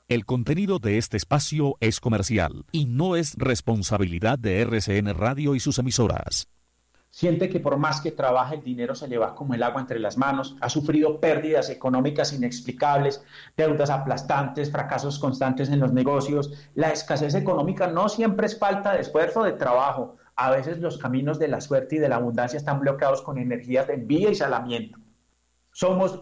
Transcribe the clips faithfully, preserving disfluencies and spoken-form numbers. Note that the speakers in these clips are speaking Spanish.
El contenido de este espacio es comercial y no es responsabilidad de R C N Radio y sus emisoras. Siente que por más que trabaja el dinero se le va como el agua entre las manos, ha sufrido pérdidas económicas inexplicables, deudas aplastantes, fracasos constantes en los negocios. La escasez económica no siempre es falta de esfuerzo, de trabajo. A veces los caminos de la suerte y de la abundancia están bloqueados con energías de envidia y salamiento. Somos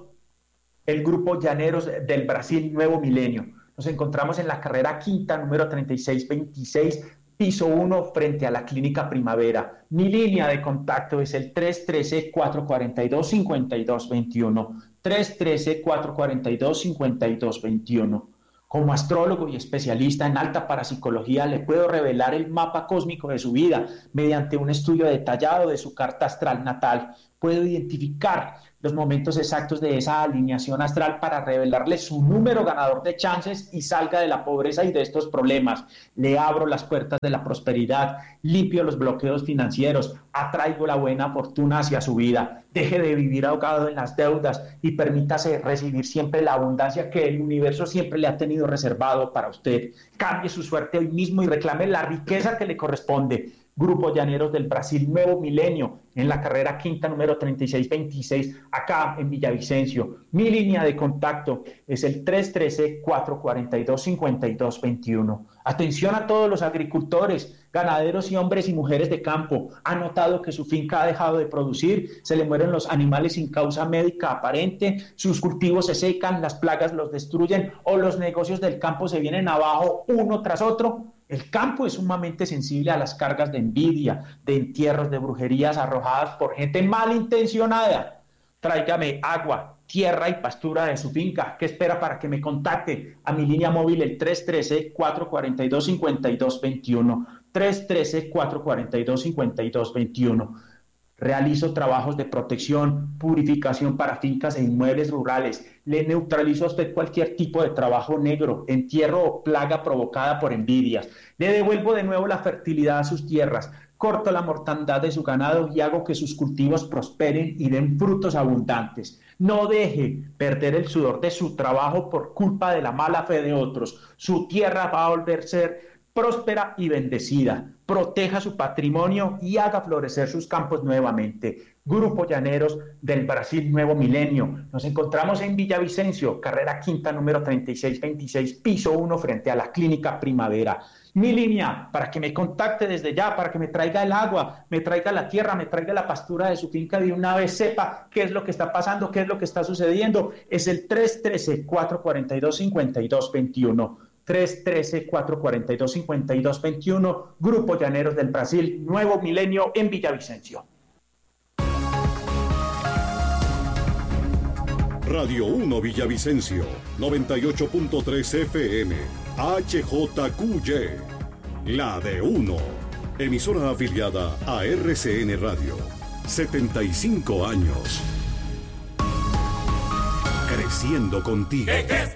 el grupo Llaneros del Brasil Nuevo Milenio. Nos encontramos en la carrera quinta, número treinta y seis veintiséis, piso uno, frente a la Clínica Primavera. Mi línea de contacto es el tres uno tres, cuatro cuatro dos, cinco dos dos uno. tres uno tres, cuatro cuatro dos, cinco dos dos uno. Como astrólogo y especialista en alta parapsicología, le puedo revelar el mapa cósmico de su vida mediante un estudio detallado de su carta astral natal. Puedo identificar los momentos exactos de esa alineación astral para revelarle su número ganador de chances y salga de la pobreza y de estos problemas. Le abro las puertas de la prosperidad, limpio los bloqueos financieros, atraigo la buena fortuna hacia su vida. Deje de vivir ahogado en las deudas y permítase recibir siempre la abundancia que el universo siempre le ha tenido reservado para usted. Cambie su suerte hoy mismo y reclame la riqueza que le corresponde. Grupo Llaneros del Brasil Nuevo Milenio, en la carrera quinta número treinta y seis veintiséis, acá en Villavicencio. Mi línea de contacto es el tres uno tres, cuatro cuatro dos, cinco dos dos uno. Atención a todos los agricultores, ganaderos y hombres y mujeres de campo. ¿Ha notado que su finca ha dejado de producir? Se le mueren los animales sin causa médica aparente, sus cultivos se secan, las plagas los destruyen o los negocios del campo se vienen abajo uno tras otro. El campo es sumamente sensible a las cargas de envidia, de entierros, de brujerías arrojadas por gente malintencionada. Tráigame agua, tierra y pastura de su finca. ¿Qué espera para que me contacte? A mi línea móvil el tres uno tres, cuatro cuatro dos, cinco dos dos uno. tres uno tres, cuatro cuatro dos, cinco dos dos uno. Realizo trabajos de protección, purificación para fincas e inmuebles rurales. Le neutralizo a usted cualquier tipo de trabajo negro, entierro o plaga provocada por envidias. Le devuelvo de nuevo la fertilidad a sus tierras. Corto la mortandad de su ganado y hago que sus cultivos prosperen y den frutos abundantes. No deje perder el sudor de su trabajo por culpa de la mala fe de otros. Su tierra va a volver a ser próspera y bendecida. Proteja su patrimonio y haga florecer sus campos nuevamente. Grupo Llaneros del Brasil Nuevo Milenio. Nos encontramos en Villavicencio, carrera quinta número treinta y seis veintiséis, piso uno, frente a la Clínica Primavera. Mi línea para que me contacte desde ya, para que me traiga el agua, me traiga la tierra, me traiga la pastura de su finca, de una vez sepa qué es lo que está pasando, qué es lo que está sucediendo, es el tres uno tres, cuatro cuatro dos, cinco dos dos uno. tres uno tres, cuatro cuatro dos, cinco dos dos uno, Grupo Llaneros del Brasil, Nuevo Milenio en Villavicencio. Radio uno Villavicencio, noventa y ocho punto tres F M, H J Q Y, la de uno, emisora afiliada a R C N Radio, setenta y cinco años, creciendo contigo.